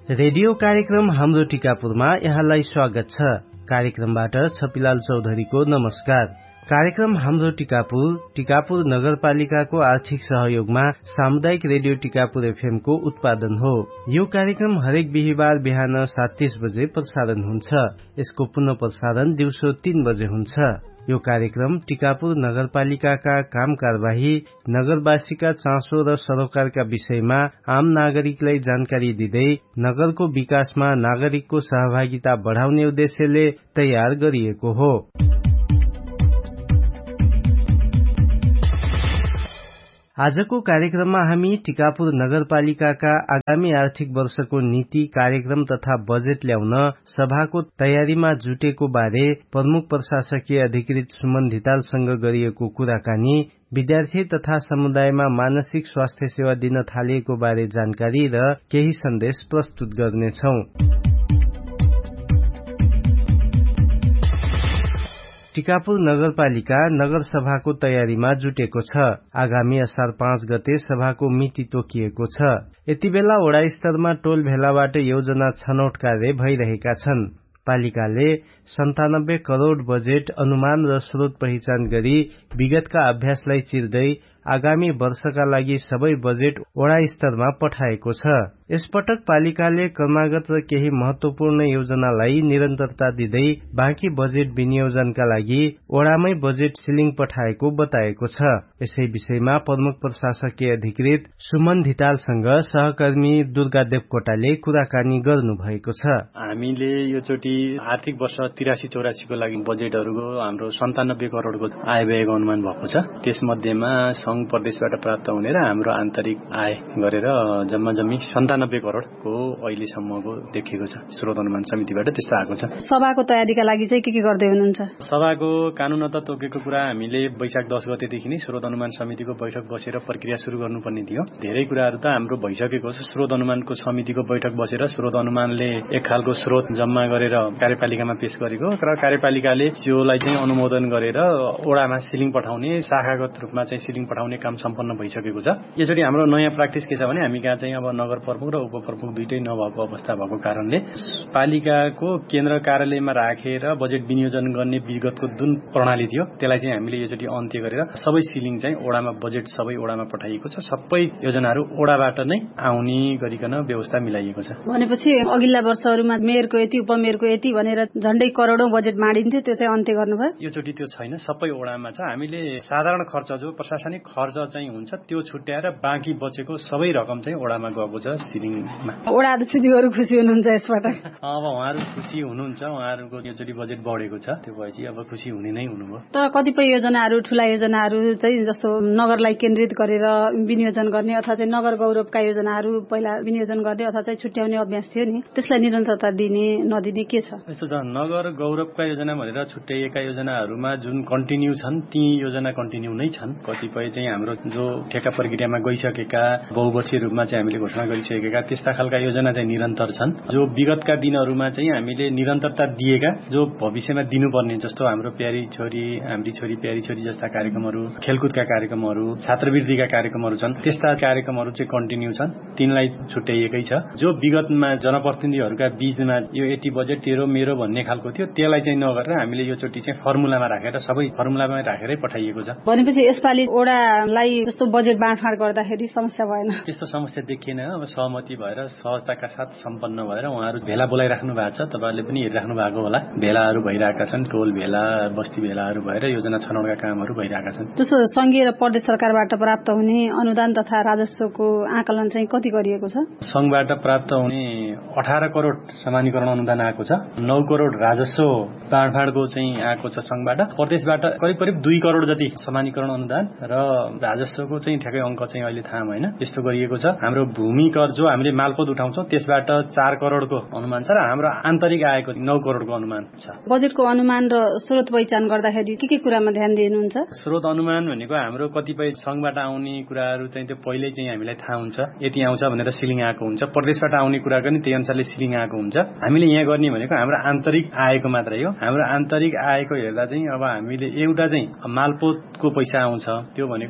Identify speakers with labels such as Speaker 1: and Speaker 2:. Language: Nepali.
Speaker 1: रेडियो कार्यक्रम हाम्रो टिकापुरमा यहाँलाई स्वागत छ। कार्यक्रमबाट छपिलाल चौधरीको नमस्कार। कार्यक्रम हाम्रो टिकापुर नगरपालिकाको आर्थिक सहयोगमा सामुदायिक रेडियो टिकापुर एफएम को उत्पादन हो। यो कार्यक्रम हरेक बिहीबार बिहान 7:30 बजे प्रसारण हुन्छ। यसको पुनः प्रसारण दिउँसो 3 बजे हुन्छ। यो कार्यक्रम टिकापुर नगरपालिकाका काम कारबाही, नगरवासीका चासो र सरोकारका विषयमा आम नागरिकलाई जानकारी दिँदै नगरको विकासमा नागरिकको सहभागिता बढाउने उद्देश्यले तयार गरिएको हो। आजको कार्यक्रममा हामी टिकापुर नगरपालिकाका आगामी आर्थिक वर्षको नीति, कार्यक्रम तथा बजेट ल्याउन सभाको तयारीमा जुटेको बारे प्रमुख प्रशासकीय अधिकृत सुमन धितालसँग गरिएको कुराकानी, विद्यार्थी तथा समुदायमा मानसिक स्वास्थ्य सेवा दिन थालिएको बारे जानकारी र केही सन्देश प्रस्तुत गर्नेछौं। टिकापुर नगरपालिका नगर सभाको तयारीमा जुटेको छ। आगामी असार 5 गते सभाको मिति तोकिएको छ। यति बेला वडा स्तरमा टोल भेलाबाट योजना छनौट कार्य भइरहेका छन्। पालिकाले 97 करोड़ बजेट अनुमान र स्रोत पहिचान गरी विगतका अभ्यासलाई चिर्दै आगामी वर्षका लागि सबै बजेट वडा स्तरमा पठाएको छ। यसपटक पालिकाले क्रमागत र केही महत्वपूर्ण योजनालाई निरन्तरता दिँदै बाँकी बजेट विनियोजनका लागि वडामै बजेट सिलिङ पठाएको बताएको छ। यसै विषयमा प्रमुख प्रशासकीय अधिकृत सुमन धितालसँग सहकर्मी दुर्गा देवकोटाले कुराकानी गर्नु भएको छ।
Speaker 2: हामीले यो चोटि आर्थिक वर्ष 83-84 को लागि बजेटहरूको हाम्रो 97 करोड़को आय व्ययको अनुमान भएको छ। त्यसमध्येमा संघ प्रदेशबाट प्राप्त हुने र हाम्रो आन्तरिक आय गरेर जम्मा 97 करोड़को अहिलेसम्मको देखिएको छ। स्रोत अनुमान समितिबाट त्यस्तो आएको छ।
Speaker 3: सभाको तयारीका लागि चाहिँ के गर्दै हुनुहुन्छ?
Speaker 2: सभाको कानूनत तोकेको कुरा हामीले वैशाख 10 गतेदेखि नै स्रोत अनुमान समितिको बैठक बसेर प्रक्रिया सुरु गर्नुपर्ने थियो। धेरै कुराहरू त हाम्रो भइसकेको छ। स्रोत अनुमानको समितिको बैठक बसेर स्रोत अनुमानले एक खालको स्रोत जम्मा गरेर कार्यपालिकामा पेश गरेको र कार्यपालिकाले त्यसलाई चाहिँ अनुमोदन गरेर वडामा सिलिङ पठाउने, शाखागत रूपमा चाहिँ सिलिङ पठाउने काम सम्पन्न भइसकेको छ। यसरी हाम्रो नयाँ प्र्याक्टिस के छ भने हामी कहाँ चाहिँ अब नगर प्रमुख र उपप्रमुख दुईटै नभएको अवस्था भएको कारणले पालिकाको केन्द्र कार्यालयमा राखेर बजेट विनियोजन गर्ने विगतको जुन प्रणाली थियो त्यसलाई चाहिँ हामीले यसरी अन्त्य गरेर सबै सिलिङ चाहिँ वडामा बजेट सबै वडामा पठाइएको छ। सबै योजनाहरू वडाबाट नै आउने गरिकन व्यवस्था मिलाइएको छ।
Speaker 3: भनेपछि अघिल्ला वर्षहरूमा मेयरको यति, उपमेयरको यति भनेर झण्डै करोडौं बजेट माडिन्थ्यो, त्यो चाहिँ अन्त्य गर्नुभयो?
Speaker 2: यो चोटि त्यो छैन, सबै वडामा छ। हामीले साधारण खर्च जो प्रशासनिक खर्च चाहिँ हुन्छ त्यो छुट्याएर बाँकी बचेको सबै रकम चाहिँ वडामा गएको छ सिलिङमा।
Speaker 3: वडा अध्यक्षज्यूहरू खुसी हुनुहुन्छ यसबाट?
Speaker 2: अब उहाँहरू खुसी हुनुहुन्छ। उहाँहरूको योचोटि बजेट बढेको छ, त्यो भएपछि अब खुसी हुने नै हुनुभयो।
Speaker 3: तर कतिपय योजनाहरू, ठूला योजनाहरू चाहिँ जस्तो नगरलाई केन्द्रित गरेर विनियोजन गर्ने अथवा चाहिँ नगर गौरवका योजनाहरू पहिला विनियोजन गर्ने अथवा चाहिँ छुट्याउने अभ्यास थियो नि, त्यसलाई निरन्तरता दिने नदिने के छ?
Speaker 2: यस्तो छ, नगर गौरवका योजना भनेर छुट्याइएका योजनाहरूमा जुन कन्टिन्यू छन् ती योजना कन्टिन्यू नै छन्। कतिपय चाहिँ हाम्रो जो ठेक्का प्रक्रियामा गइसकेका, बहुवर्षीय रूपमा चाहिँ हामीले घोषणा गरिसकेका त्यस्ता खालका योजना चाहिँ निरन्तर छन्। जो विगतका दिनहरूमा चाहिँ हामीले निरन्तरता दिएका, जो भविष्यमा दिनुपर्ने, जस्तो हाम्रो प्यारी छोरी, हाम्री छोरी प्यारी छोरी जस्ता कार्यक्रमहरू, खेलकुदका कार्यक्रमहरू, छात्रवृत्तिका कार्यक्रमहरू छन्, त्यस्ता कार्यक्रमहरू चाहिँ कन्टिन्यू छन्। तिनलाई छुट्याइएकै छ। जो विगतमा जनप्रतिनिधिहरूका बीचमा यो यति बजेट तेरो मेरो भन्ने खालको थियो, त्यसलाई चाहिँ नगरेर हामीले यो चोटि चाहिँ फर्मुलामा राखेर सबै फर्मुलामा राखेरै पठाइएको छ।
Speaker 3: भनेपछि यसपालि वडालाई जस्तो बजेट बाँडफाँड गर्दाखेरि समस्या भएन?
Speaker 2: त्यस्तो समस्या देखिएन। अब सहमति भएर सहजताका साथ सम्पन्न भएर उहाँहरू भेला बोलाइराख्नु भएको छ। तपाईँहरूले पनि हेरिराख्नु भएको होला, भेलाहरू भइरहेका छन्। टोल भेला, बस्ती भेलाहरू भएर योजना छनौटका कामहरू भइरहेका छन्।
Speaker 3: जस्तो संघीय र प्रदेश सरकारबाट प्राप्त हुने अनुदान तथा राजस्वको आकलन चाहिँ कति गरिएको छ?
Speaker 2: संघबाट प्राप्त हुने 18 करोड़ समानीकरण अनुदान आएको छ। 9 करोड़ राजस्व बाँडफाँडको चाहिँ आएको छ संघबाट। प्रदेशबाट करिब 2 करोड़ जति समानीकरण अनुदान र राजस्वको चाहिँ ठ्याक्कै अंक चाहिँ अहिले थाहा भएन, यस्तो गरिएको छ। हाम्रो भूमि कर जो हामीले मालपोत उठाउँछौँ त्यसबाट 4 करोड़को अनुमान छ र हाम्रो आन्तरिक आएको 9 करोड़को अनुमान छ।
Speaker 3: बजेटको अनुमान र स्रोत पहिचान गर्दाखेरि के कुरामा ध्यान दिनुहुन्छ?
Speaker 2: स्रोत अनुमान भनेको हाम्रो कतिपय संघबाट आउने कुराहरू चाहिँ त्यो पहिल्यै चाहिँ हामीलाई थाहा हुन्छ, यति आउँछ भनेर सिलिङ आएको हुन्छ। प्रदेशबाट आउने कुरा पनि त्यही अनुसारले सिलिङ आएको हुन्छ। हामीले यहाँ गर्ने भनेको हाम्रो आन्तरिक आएको मात्रै हो। हाम्रो आन्तरिक आएको हेर्दा चाहिँ अब हामीले एउटा चाहिँ मालपोतको पैसा आउँछ, त्यो भनेको